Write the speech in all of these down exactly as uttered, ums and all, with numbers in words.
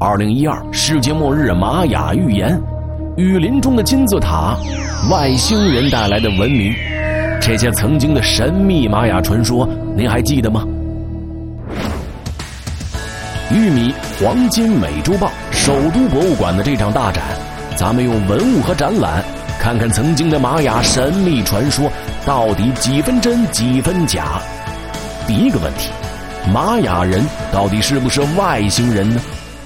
二零一二世界末日玛雅预言，雨林中的金字塔，外星人带来的文明，这些曾经的神秘玛雅传说，您还记得吗？玉米黄金美洲豹首都博物馆的这场大展，咱们用文物和展览看看曾经的玛雅神秘传说到底几分真几分假。第一个问题，玛雅人到底是不是外星人呢？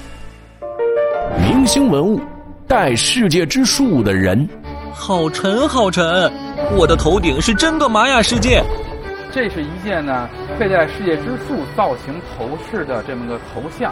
明星文物带世界之树的人， 好沉好沉，我的头顶是真的玛雅世界。 这是一件呢佩戴世界之树造型头饰的这么个头像，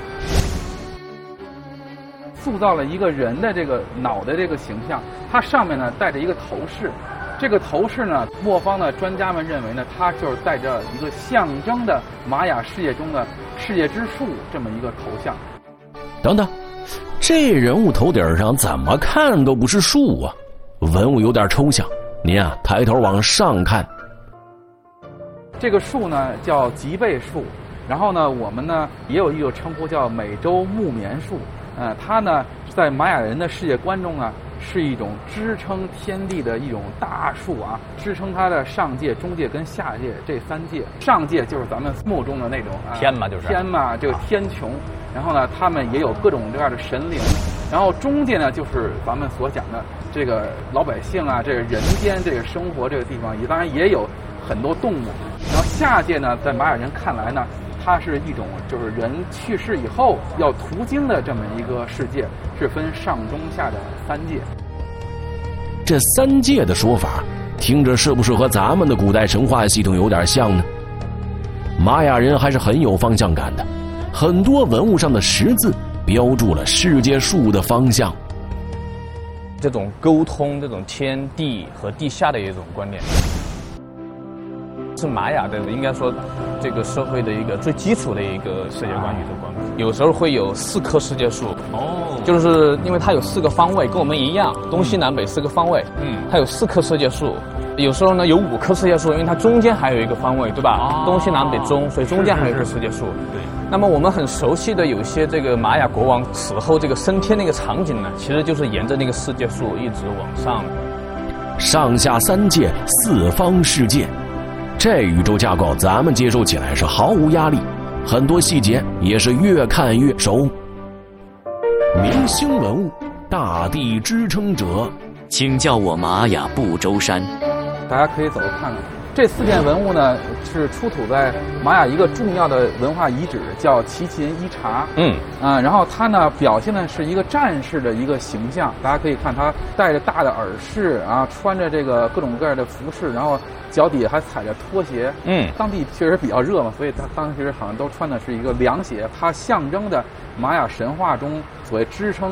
塑造了一个人的这个脑袋这个形象，它上面呢戴着一个头饰，这个头饰呢，末方的专家们认为呢，它就是带着一个象征的玛雅世界中的世界之树这么一个头像。 等等，这人物头顶上怎么看都不是树啊，文物有点抽象，您啊抬头往上看。 这个树呢叫吉贝树，然后呢我们呢也有一个称呼叫美洲木棉树，呃，它呢在玛雅人的世界观中啊是一种支撑天地的一种大树啊，支撑它的上界、中界跟下界这三界。上界就是咱们墓中的那种、啊、 天嘛，就是天嘛，这个天穹。然后呢，他们也有各种各样的神灵。然后中界呢，就是咱们所讲的这个老百姓啊，这个人间这个生活这个地方，也当然也有很多动物。然后下界呢，在玛雅人看来呢，它是一种就是人去世以后要途经的这么一个世界，是分上中下的三界。 这三界的说法听着是不是和咱们的古代神话系统有点像呢？玛雅人还是很有方向感的，很多文物上的十字标注了世界树的方向。 这种沟通，这种天地和地下的一种观念，是玛雅的应该说这个社会的一个最基础的一个世界观、宇宙观。有时候会有四棵世界树，哦，就是因为它有四个方位，跟我们一样，东西南北四个方位，嗯，它有四棵世界树。有时候呢有五棵世界树，因为它中间还有一个方位，对吧？哦、东西南北中，所以中间还有一棵世界树。对。那么我们很熟悉的有些这个玛雅国王死后这个升天那个场景呢，其实就是沿着那个世界树一直往上。 上下三界，四方世界。这宇宙架构咱们接受起来是毫无压力，很多细节也是越看越熟。明星文物，大地支撑者， 请叫我玛雅不周山。 大家可以走看看，这四件文物呢是出土在玛雅一个重要的文化遗址，叫齐秦伊察。嗯啊，然后它呢表现的是一个战士的一个形象，大家可以看他戴着大的耳饰啊，穿着这个各种各样的服饰，然后脚底下还踩着拖鞋。嗯，当地确实比较热嘛，所以他当时好像都穿的是一个凉鞋，它象征的玛雅神话中所谓支撑